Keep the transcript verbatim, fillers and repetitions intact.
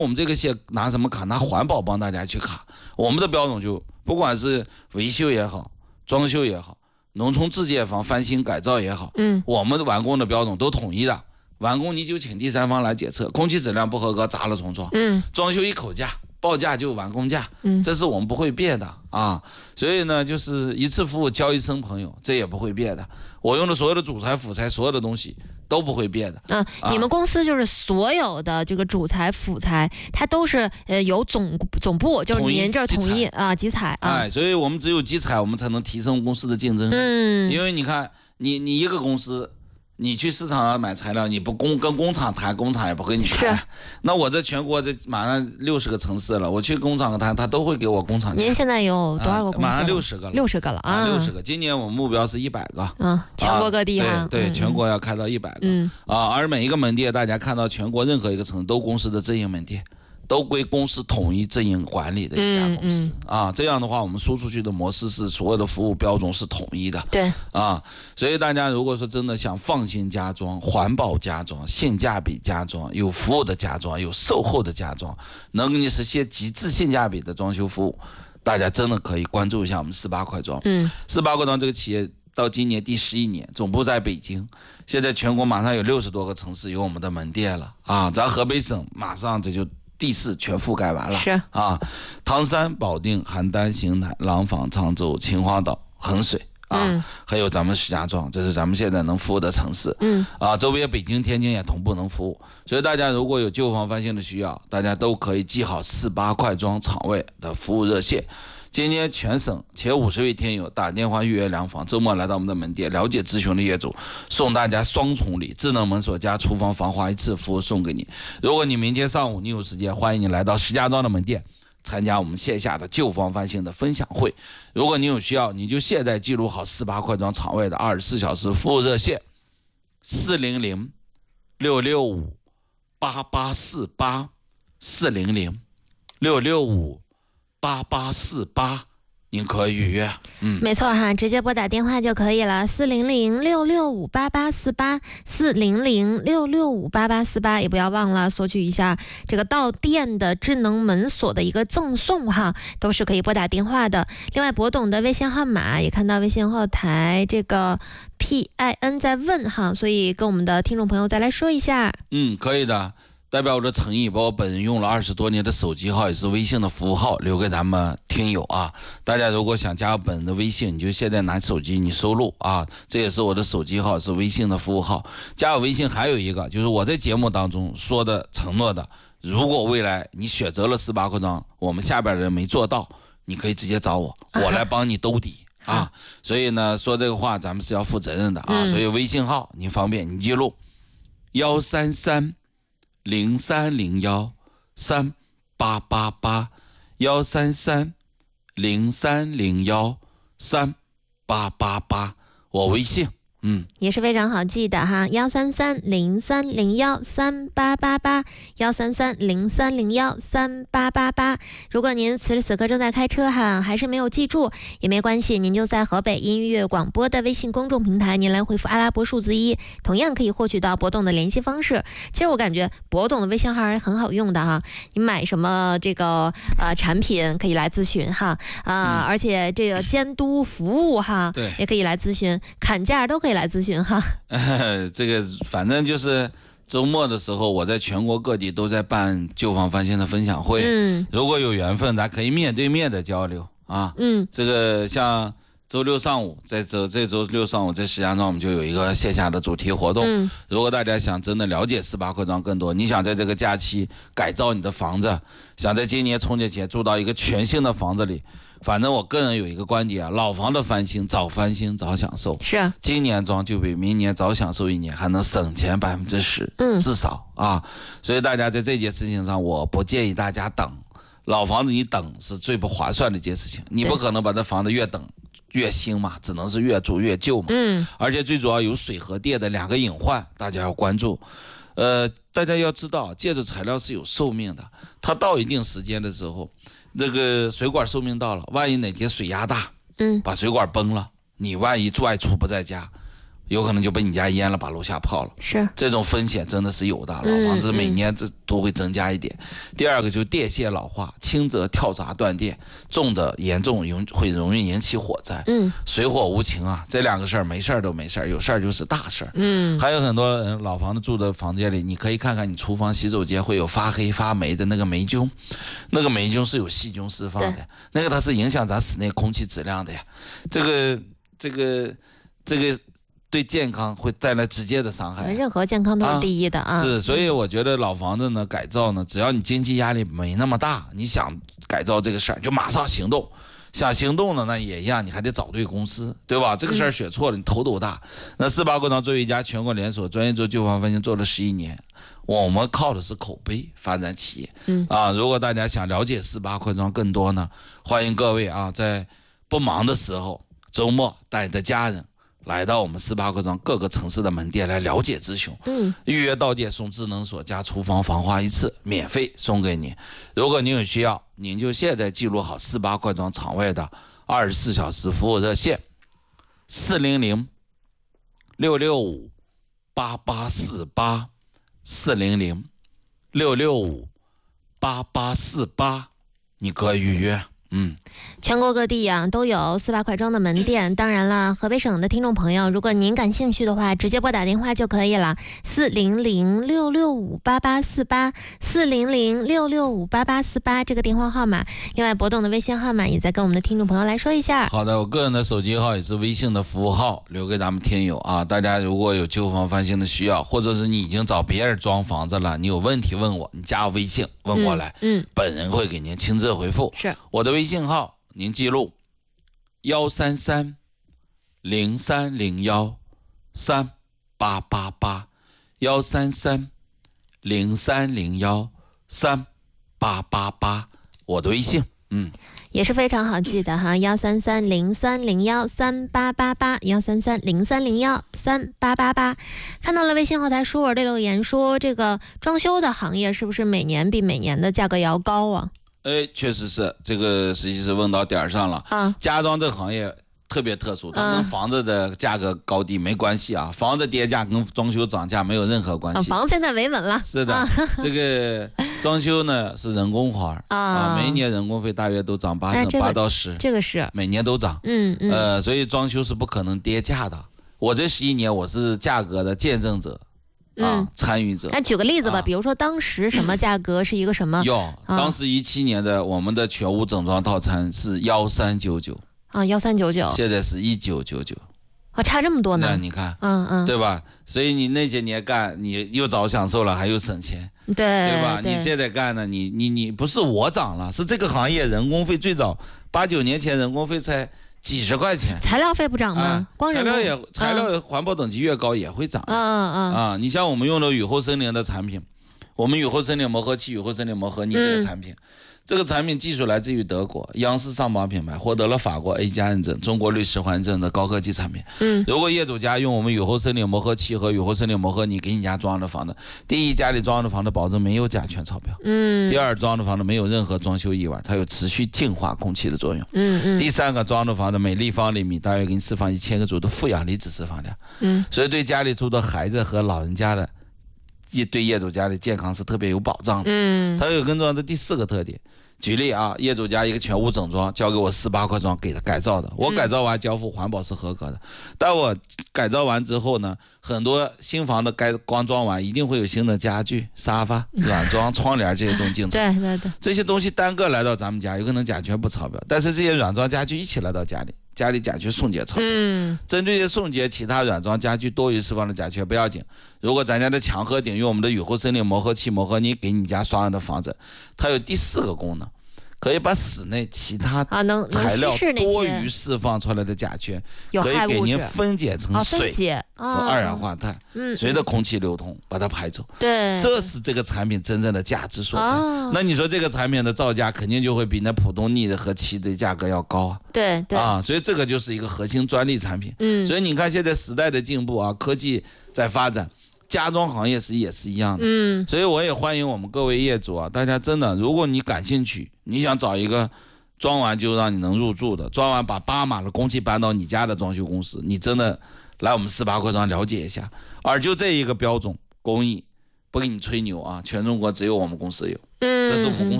我们这个线拿什么卡？拿环保帮大家去卡。我们的标准就不管是维修也好，装修也好，农村自建房翻新改造也好， 嗯， 我们的完工的标准都统一的。完工你就请第三方来检测，空气质量不合格砸了重装。 嗯， 装修一口价，报价就完工价。 嗯， 这是我们不会变的啊。所以呢，就是一次服务交一生朋友，这也不会变的。我用的所有的主材辅材，所有的东西都不会变的。 嗯、呃，你们公司就是所有的这个主材辅材，它都是呃由总总部，就是您这儿统一啊集采啊。 哎，所以我们只有集采，我们才能提升公司的竞争力。 嗯， 因为你看，你你一个公司。你去市场上买材料，你不工跟工厂谈，工厂也不跟你谈。那我在全国这马上六十个城市了，我去工厂谈，他都会给我工厂钱。 您现在有多少个公司、啊？ 马上六十个了， 六十个了啊， 六十个。今年我们目标是一百个。 嗯，全国各地哈、 啊。对对、嗯，全国要开到一百个。 嗯啊，而每一个门店，大家看到全国任何一个城市都公司的直营门店。都归公司统一直营管理的一家公司、嗯嗯、啊，这样的话，我们输出去的模式是所有的服务标准是统一的。 对啊，所以大家如果说真的想放心家装、环保家装、性价比家装、有服务的家装、有售后的家装，能给你实现极致性价比的装修服务，大家真的可以关注一下我们四八快装。 嗯， 四八快装这个企业到今年第十一年，总部在北京，现在全国马上有六十多个城市有我们的门店了啊，咱河北省马上这就。地市全覆盖完了， 是啊，唐山、保定、邯郸、邢台、廊坊、常州、秦皇岛、衡水啊、嗯，还有咱们石家庄，这是咱们现在能服务的城市。 嗯， 啊，周边北京、天津也同步能服务，所以大家如果有旧房翻新的需要，大家都可以记好四八快装厂位的服务热线。今天全省前五十位听友打电话预约量房，周末来到我们的门店了解咨询的业主，送大家双重礼，智能门锁加厨房防滑一次服务送给你。如果你明天上午你有时间，欢迎你来到石家庄的门店参加我们线下的旧房翻新的分享会。如果你有需要，你就现在记录好四八快装厂位的二十四小时服务热线四零零六六五八八四八四零零六六五八八四八，您可以预约。嗯， 没错哈，直接拨打电话就可以了，四零零六六五八八四八，四零零六六五八八四八，也不要忘了索取一下这个到店的智能门锁的一个赠送哈，都是可以拨打电话的。另外，博董的微信号码也看到微信后台这个 P I N 在问哈，所以跟我们的听众朋友再来说一下。 嗯，可以的。代表我的诚意，把我本人用了二十多年的手机号也是微信的服务号留给咱们听友啊。大家如果想加我本人的微信，你就现在拿手机你收录啊，这也是我的手机号，是微信的服务号。加我微信还有一个就是我在节目当中说的承诺的，如果未来你选择了四八快装，我们下边人没做到，你可以直接找我，我来帮你兜底啊。啊所以呢，说这个话咱们是要负责任的啊。嗯、所以微信号你方便你记录幺三三。零三零幺三八八八幺三三零三零幺三八八八，我微信嗯， 也是非常好记的哈，幺三三零三零幺三八八八，幺三三零三零幺三八八八。如果您此时此刻正在开车哈，还是没有记住也没关系，您就在河北音乐广播的微信公众平台，您来回复阿拉伯数字一，同样可以获取到博董的联系方式。其实我感觉博董的微信号还是很好用的哈，你买什么这个呃产品可以来咨询哈啊、呃嗯，而且这个监督服务哈， 对， 也可以来咨询，砍价都可以来咨询哈。 呃，这个反正就是周末的时候，我在全国各地都在办旧房翻新的分享会。 嗯， 如果有缘分，咱可以面对面的交流啊。 嗯， 这个像周六上午，在这这周六上午在石家庄，我们就有一个线下的主题活动。 嗯， 如果大家想真的了解四八快装更多，你想在这个假期改造你的房子，想在今年春节前住到一个全新的房子里。反正我个人有一个观点啊，老房的翻新早翻新早享受， 是今年装就比明年早享受一年，还能省钱百分之十， 嗯， 至少啊，所以大家在这件事情上，我不建议大家等，老房子你等是最不划算的一件事情，你不可能把这房子越等越新嘛，只能是越住越旧嘛， 嗯， 而且最主要有水和电的两个隐患，大家要关注。呃，大家要知道，建筑材料是有寿命的，它到一定时间的时候。这个水管寿命到了，万一哪天水压大， 嗯， 把水管崩了，你万一外出不在家， 有可能就被你家淹了，把楼下泡了。 是这种风险真的是有的，老房子每年这都会增加一点。嗯嗯、第二个就是电线老化，轻则跳闸断电，重的严重会容易引起火灾。 嗯， 水火无情啊，这两个事儿没事儿都没事儿，有事儿就是大事儿。 嗯， 还有很多人老房子住的房间里，你可以看看你厨房、洗手间会有发黑发霉的那个霉菌，那个霉菌是有细菌释放的，那个它是影响咱室内空气质量的呀。这个这个这个。对健康会带来直接的伤害， 任何健康都是第一的啊。 啊是，所以我觉得老房子呢改造呢，只要你经济压力没那么大，你想改造这个事儿就马上行动。想行动呢，那也一样，你还得找对公司，对吧？这个事儿选错了，你头都大。那四八国庄作为一家全国连锁，专业做旧房翻新做了十一年，我们靠的是口碑发展企业。 嗯啊，如果大家想了解四八国庄更多呢，欢迎各位啊，在不忙的时候，周末带着家人。来到我们四八国庄各个城市的门店来了解咨询， 嗯， 预约到店送智能锁加厨房防滑一次，免费送给你。如果您有需要，您就现在记录好四八国庄场外的二十四小时服务热线：四零零六六五八八四八，四零零六六五八八四八，你可以预约。嗯， 全国各地啊都有四八块庄的门店。当然了，河北省的听众朋友，如果您感兴趣的话，直接拨打电话就可以了，四零零六六五八八四八，四零零六六五八八四八这个电话号码。另外，博动的微信号码也再跟我们的听众朋友来说一下。 好的，我个人的手机号也是微信的服务号，留给咱们听友啊。大家如果有旧房翻新的需要，或者是你已经找别人装房子了，你有问题问我，你加我微信问过来， 嗯，嗯本人会给您亲自回复。 是我的微信号。您记录幺三三零三零幺三八八八，幺三三零三零幺三八八八，我的微信，嗯， 也是非常好记的哈，幺三三零三零幺三八八八，幺三三零三零幺三八八八。看到了微信后台书儿的留言说，这个装修的行业是不是每年比每年的价格也要高啊？ 哎，确实是，这个实际是问到点儿上了。 啊， 家装这个行业特别特殊，它跟房子的价格高低没关系啊，嗯、房子跌价跟装修涨价没有任何关系。 啊、房现在维稳了。 是的，啊、这个装修呢是人工活儿、啊啊，每一年人工费大约都涨八成，八、哎、到十， 这个是每年都涨。 嗯嗯。 呃，所以装修是不可能跌价的。我这十一年我是价格的见证者。啊，参与者。 那举个例子吧、啊，比如说当时什么价格是一个什么？ 有、啊，当时一七年的我们的全屋整装套餐是幺三九九啊，幺三九九， 现在是一九九九， 啊，差这么多呢？ 那你看， 嗯嗯， 对吧？所以你那些年干，你又早享受了，还又省钱， 对对吧？ 对你现在干呢，你你你不是我涨了，是这个行业人工费最早八九年前人工费才。几十块钱， 材料费不涨吗？啊、光材料也材料环保等级越高也会涨。 嗯嗯嗯啊，你像我们用的雨后森林的产品，我们雨后森林磨合漆、雨后森林磨合泥这个产品，嗯、这个产品技术来自于德国，央视上榜品牌，获得了法国 A 加认证、中国律师环证的高科技产品。 嗯， 如果业主家用我们雨后森林磨合漆和雨后森林磨合泥给你家装的房子，第一，家里装的房子保证没有甲醛超标。 嗯。 第二，装的房子没有任何装修异味，它有持续净化空气的作用。 嗯嗯。 第三个，装的房子每立方厘米大约给你释放一千个左右的负氧离子释放量。 嗯。 所以对家里住的孩子和老人家的，对业主家的健康是特别有保障的。 嗯。 它有更重要的第四个特点。举例啊，业主家一个全屋整装交给我四八块装给他改造的，我改造完交付环保是合格的。但我改造完之后呢，很多新房的该刚装完一定会有新的家具、沙发、软装、窗帘这些东西进场。 对对对， 这些东西单个来到咱们家，有可能甲醛不超标，但是这些软装家具一起来到家里，家里甲醛送检超标。 嗯， 针对这些送检其他软装家具多余释放的甲醛不要紧。如果咱家的墙和顶用我们的雨后森林磨合漆、磨合泥给你家刷完的房子，它有第四个功能。可以把室内其他材料多余释放出来的甲醛，可以给您分解成水和二氧化碳，随着空气流通把它排走。 对， 这是这个产品真正的价值所在。那你说这个产品的造价肯定就会比那普通腻的和漆的价格要高啊。 对对啊，所以这个就是一个核心专利产品。 嗯， 所以你看现在时代的进步啊，科技在发展。家装行业是也是一样的， 嗯， 所以我也欢迎我们各位业主啊，大家真的，如果你感兴趣，你想找一个装完就让你能入住的，装完把八码的工期搬到你家的装修公司，你真的来我们四八扩张了解一下。而就这一个标准工艺，不给你吹牛啊，全中国只有我们公司有， 嗯， 这是我们公司